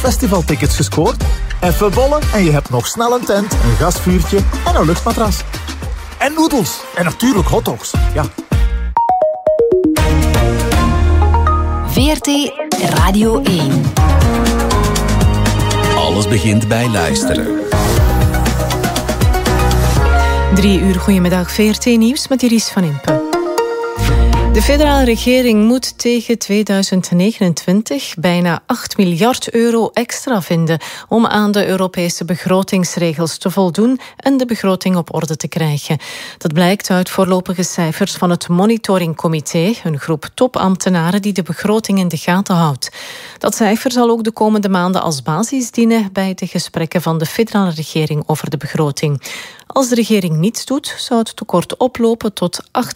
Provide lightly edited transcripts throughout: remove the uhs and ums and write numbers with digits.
Festivaltickets gescoord? Even bollen en je hebt nog snel een tent, een gasvuurtje en een luchtmatras. En noedels. En natuurlijk hotdogs. Ja. VRT Radio 1. Alles begint bij luisteren. 3 uur, goedemiddag, VRT Nieuws met Iris van Impe. De federale regering moet tegen 2029 bijna 8 miljard euro extra vinden om aan de Europese begrotingsregels te voldoen en de begroting op orde te krijgen. Dat blijkt uit voorlopige cijfers van het Monitoringcomité, een groep topambtenaren die de begroting in de gaten houdt. Dat cijfer zal ook de komende maanden als basis dienen bij de gesprekken van de federale regering over de begroting. Als de regering niets doet, zou het tekort oplopen tot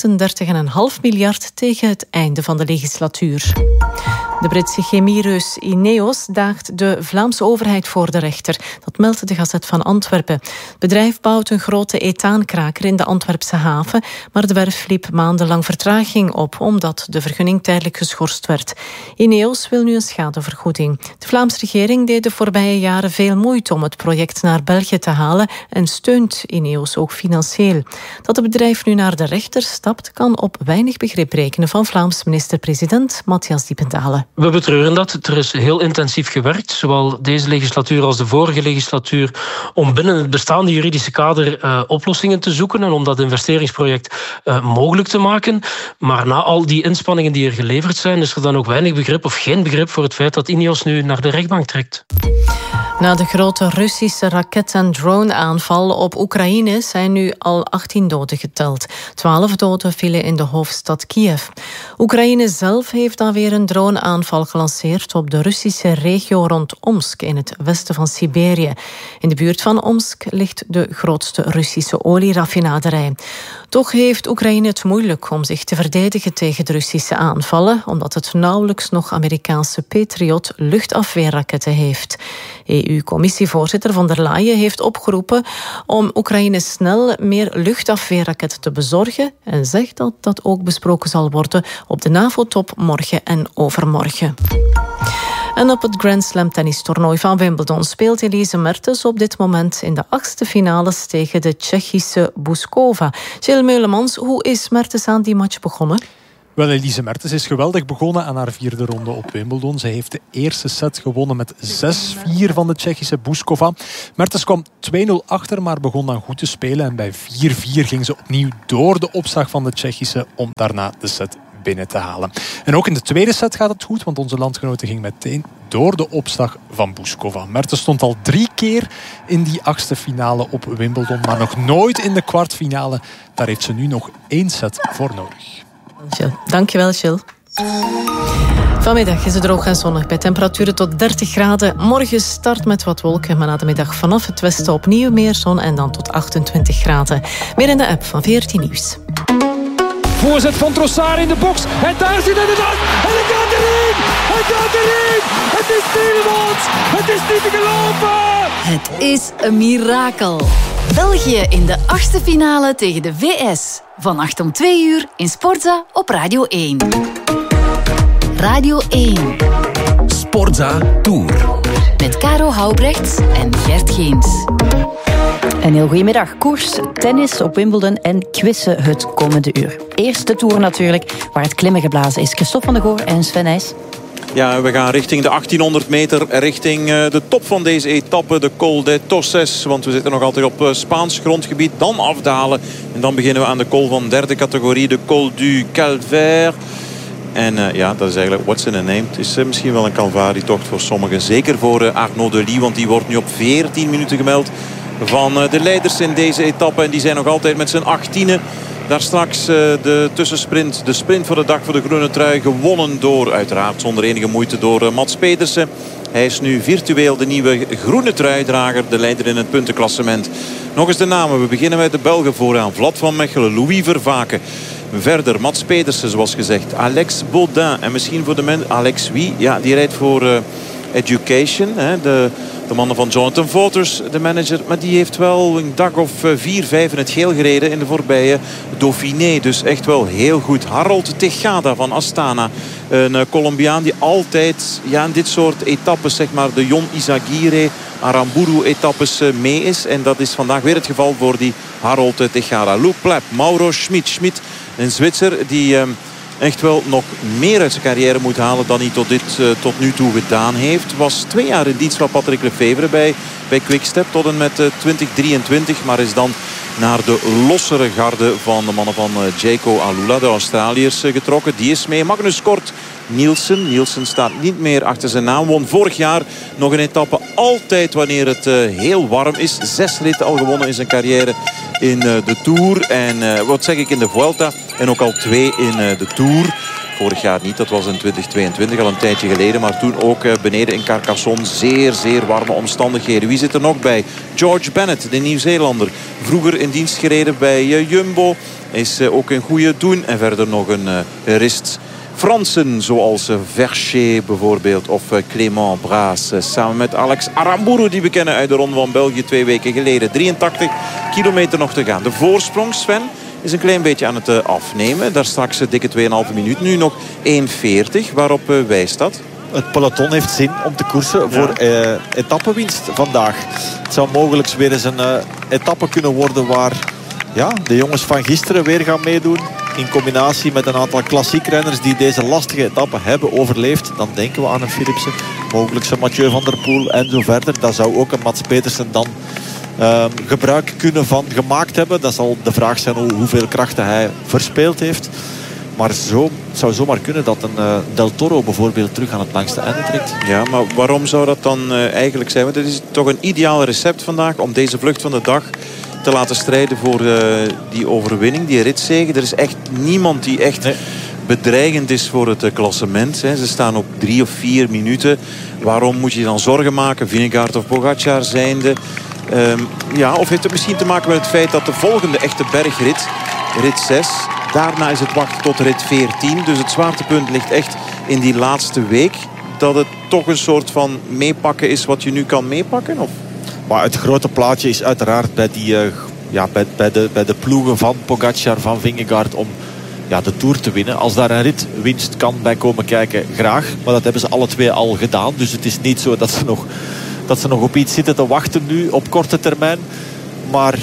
38,5 miljard tegen het einde van de legislatuur. De Britse chemiereus Ineos daagt de Vlaamse overheid voor de rechter. Dat meldt de Gazet van Antwerpen. Het bedrijf bouwt een grote ethaankraker in de Antwerpse haven, maar de werf liep maandenlang vertraging op, omdat de vergunning tijdelijk geschorst werd. Ineos wil nu een schadevergoeding. De Vlaamse regering deed de voorbije jaren veel moeite om het project naar België te halen en steunt Ineos ook financieel. Dat het bedrijf nu naar de rechter stapt, kan op weinig begrip rekenen van Vlaams minister-president Matthias Diependalen. We betreuren dat. Er is heel intensief gewerkt, zowel deze legislatuur als de vorige legislatuur, om binnen het bestaande juridische kader oplossingen te zoeken en om dat investeringsproject mogelijk te maken. Maar na al die inspanningen die er geleverd zijn, is er dan ook weinig begrip of geen begrip voor het feit dat Ineos nu naar de rechtbank trekt. Na de grote Russische raket- en drone-aanval op Oekraïne zijn nu al 18 doden geteld. 12 doden vielen in de hoofdstad Kiev. Oekraïne zelf heeft dan weer een drone-aanval gelanceerd op de Russische regio rond Omsk in het westen van Siberië. In de buurt van Omsk ligt de grootste Russische olieraffinaderij. Toch heeft Oekraïne het moeilijk om zich te verdedigen tegen de Russische aanvallen, omdat het nauwelijks nog Amerikaanse Patriot luchtafweerraketten heeft. EU-commissievoorzitter von der Leyen heeft opgeroepen om Oekraïne snel meer luchtafweerraketten te bezorgen en zegt dat dat ook besproken zal worden op de NAVO-top morgen en overmorgen. En op het Grand Slam tennistoernooi van Wimbledon speelt Elise Mertens op dit moment in de 8e finales tegen de Tsjechische Bouzkova. Gilles Meulemans, hoe is Mertens aan die match begonnen? Wel, Elise Mertens is geweldig begonnen aan haar 4e ronde op Wimbledon. Ze heeft de eerste set gewonnen met 6-4 van de Tsjechische Bouzkova. Mertens kwam 2-0 achter, maar begon dan goed te spelen. En bij 4-4 ging ze opnieuw door de opslag van de Tsjechische om daarna de set binnen te halen. En ook in de tweede set gaat het goed, want onze landgenote ging meteen door de opslag van Bouzkova. Mertens stond al 3 keer in die 8e finale op Wimbledon, maar nog nooit in de kwartfinale. Daar heeft ze nu nog 1 set voor nodig. Dankjewel, Gilles. Vanmiddag is het droog en zonnig bij temperaturen tot 30 graden. Morgen start met wat wolken, maar na de middag vanaf het westen opnieuw meer zon en dan tot 28 graden. Meer in de app van VRT Nieuws. Voorzet van Trossard in de box. En daar zit het aan. En het gaat erin. Het gaat erin. Het is Tielemans. Het is niet te geloven. Het is een mirakel. België in de 8e finale tegen de VS. Vannacht om 2 uur in Sportza op Radio 1. Radio 1. Sportza Tour. Met Caro Houbrechts en Gert Geens. Een heel goedemiddag. Koers, tennis op Wimbledon en quizzen het komende uur. Eerst de Tour natuurlijk, waar het klimmen geblazen is. Christophe van der Goor en Sven Nys. Ja, we gaan richting de 1800 meter, richting de top van deze etappe, de Col de Toses. Want we zitten nog altijd op Spaans grondgebied. Dan afdalen en dan beginnen we aan de col van 3e categorie, de Col du Calvaire. En ja, dat is eigenlijk what's in a name. Het is misschien wel een Calvarietocht voor sommigen. Zeker voor Arnaud Delis, want die wordt nu op 14 minuten gemeld van de leiders in deze etappe. En die zijn nog altijd met z'n 18e. Daar straks de tussensprint, de sprint voor de dag voor de groene trui, gewonnen door, uiteraard zonder enige moeite, door Mats Pedersen. Hij is nu virtueel de nieuwe groene truidrager, de leider in het puntenklassement. Nog eens de namen. We beginnen met de Belgen vooraan. Vlad van Mechelen, Louis Vervaken. Verder Mats Pedersen, zoals gezegd. Alex Baudin. En misschien voor de mensen... Alex wie? Ja, die rijdt voor Education. De mannen van Jonathan Vaughters, de manager. Maar die heeft wel een dag of 4, 5 in het geel gereden in de voorbije Dauphiné. Dus echt wel heel goed. Harold Tejada van Astana. Een Colombiaan die altijd in dit soort etappes, zeg maar de Jon Izagirre, Aramburu-etappes mee is. En dat is vandaag weer het geval voor die Harold Tejada. Luke Plep, Mauro Schmid. Schmid, een Zwitser die echt wel nog meer uit zijn carrière moet halen dan hij tot nu toe gedaan heeft. Was 2 jaar in dienst van Patrick Lefevere bij Quickstep tot en met 2023. Maar is dan naar de lossere garde van de mannen van Jayco Alula, de Australiërs, getrokken. Die is mee. Magnus Kort Nielsen. Nielsen staat niet meer achter zijn naam. Won vorig jaar nog een etappe. Altijd wanneer het heel warm is. 6 ritten al gewonnen in zijn carrière in de Tour. En in de Vuelta. En ook al 2 in de Tour. Vorig jaar niet, dat was in 2022, al een tijdje geleden. Maar toen ook beneden in Carcassonne. Zeer, zeer warme omstandigheden. Wie zit er nog bij? George Bennett, de Nieuw-Zeelander. Vroeger in dienst gereden bij Jumbo. Is ook een goede doen. En verder nog een rist Fransen zoals Vercher bijvoorbeeld. Of Clément Braas. Samen met Alex Aramburu, die we kennen uit de Ronde van België 2 weken geleden. 83 kilometer nog te gaan. De voorsprong, Sven, is een klein beetje aan het afnemen. Daar straks dikke 2,5 minuut. Nu nog 1,40. Waarop wijst dat? Het peloton heeft zin om te koersen voor etappenwinst vandaag. Het zou mogelijk weer eens een etappe kunnen worden waar de jongens van gisteren weer gaan meedoen. In combinatie met een aantal klassiek renners die deze lastige etappe hebben overleefd. Dan denken we aan een Philipsen. Mogelijk zijn Mathieu van der Poel en zo verder. Daar zou ook een Mats Petersen dan gebruik kunnen van gemaakt hebben. Dat zal de vraag zijn hoeveel krachten hij verspeeld heeft. Maar het zou zomaar kunnen dat een Del Toro bijvoorbeeld terug aan het langste einde trekt. Ja, maar waarom zou dat dan eigenlijk zijn? Want het is toch een ideaal recept vandaag om deze vlucht van de dag te laten strijden voor die overwinning, die ritzege. Er is echt niemand die echt bedreigend is voor het klassement. Ze staan op 3 of 4 minuten. Waarom moet je dan zorgen maken? Vingegaard of Pogacar zijnde. Of heeft het misschien te maken met het feit dat de volgende echte bergrit, rit 6... daarna is het wachten tot rit 14. Dus het zwaartepunt ligt echt in die laatste week. Dat het toch een soort van meepakken is wat je nu kan meepakken? Of? Maar het grote plaatje is uiteraard bij de ploegen van Pogacar, van Vingegaard om de Tour te winnen. Als daar een ritwinst kan bij komen kijken, graag. Maar dat hebben ze alle 2 al gedaan. Dus het is niet zo dat ze nog op iets zitten te wachten nu op korte termijn. Maar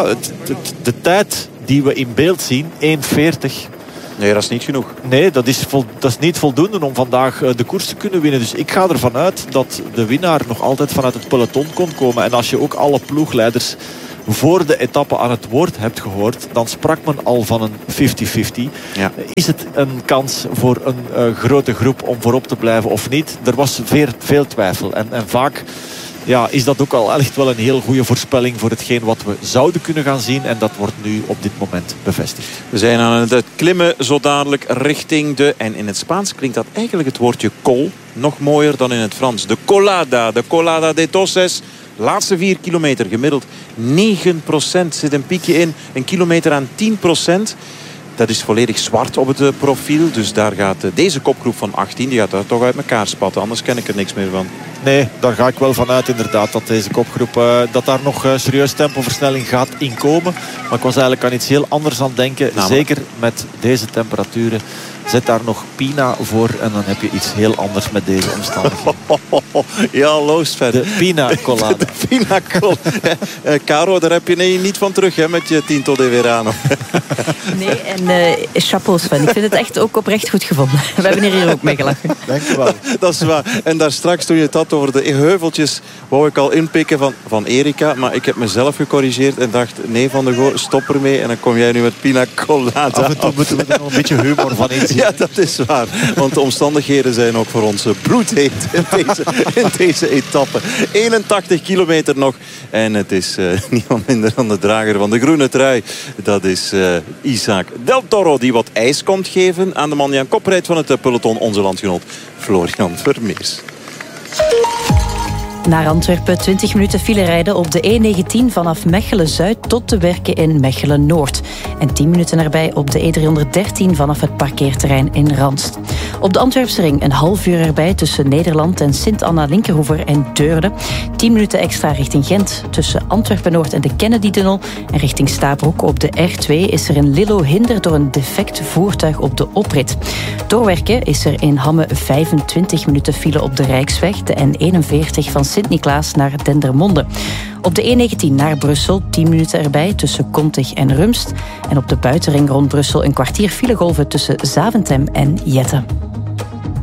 de tijd die we in beeld zien, 1:40. Nee, dat is niet genoeg. Nee, dat is niet voldoende om vandaag de koers te kunnen winnen. Dus ik ga ervan uit dat de winnaar nog altijd vanuit het peloton kon komen. En als je ook alle ploegleiders voor de etappe aan het woord hebt gehoord, dan sprak men al van een 50-50. Ja. Is het een kans voor een grote groep om voorop te blijven of niet? Er was veel twijfel. En vaak is dat ook al echt wel een heel goede voorspelling voor hetgeen wat we zouden kunnen gaan zien. En dat wordt nu op dit moment bevestigd. We zijn aan het klimmen zo dadelijk richting en in het Spaans klinkt dat eigenlijk het woordje col nog mooier dan in het Frans. De Colada de Toses. Laatste 4 kilometer gemiddeld 9%. Zit een piekje in. Een kilometer aan 10%. Dat is volledig zwart op het profiel. Dus daar gaat deze kopgroep van 18... die gaat daar toch uit elkaar spatten. Anders ken ik er niks meer van. Nee, daar ga ik wel van uit inderdaad. Dat deze kopgroep, dat daar nog serieus tempoversnelling gaat inkomen. Maar ik was eigenlijk aan iets heel anders aan het denken. Zeker met deze temperaturen. Zet daar nog Pina voor en dan heb je iets heel anders met deze omstandigheden. Ja, Loosver. De Pina Colada. De Pina Colada. Caro, daar heb je niet van terug hè, met je Tinto de Verano. Nee, en chapeau Sven. Ik vind het echt ook oprecht goed gevonden. We hebben hier ook mee gelachen. Dank je wel. Dat is waar. En daar straks toen je het had over de heuveltjes, wou ik al inpikken van Erika. Maar ik heb mezelf gecorrigeerd en dacht, nee Van der Goor, stop ermee. En dan kom jij nu met Pina Colada. Af en toe moeten we er nog een beetje humor van inzien. Ja, dat is waar. Want de omstandigheden zijn ook voor ons bloedheet in deze etappe. 81 kilometer nog. En het is niemand minder dan de drager van de groene trui. Dat is Isaac Del Toro die wat ijs komt geven aan de man die aan kop rijdt van het peloton. Onze landgenoot Florian Vermeers. Naar Antwerpen 20 minuten file rijden op de E19 vanaf Mechelen-Zuid tot de werken in Mechelen-Noord. En 10 minuten erbij op de E313 vanaf het parkeerterrein in Randst. Op de Antwerpse ring een half uur erbij tussen Nederland en Sint-Anna-Linkerhoever en Deurne. 10 minuten extra richting Gent tussen Antwerpen-Noord en de Kennedy-tunnel. En richting Stabroek op de R2 is er in Lillo hinder door een defect voertuig op de oprit. Doorwerken is er in Hamme 25 minuten file op de Rijksweg, de N41 van Sint-Niklaas naar Dendermonde. Op de E19 naar Brussel 10 minuten erbij tussen Kontig en Rumst. En op de buitenring rond Brussel een kwartier filegolven tussen Zaventem en Jette.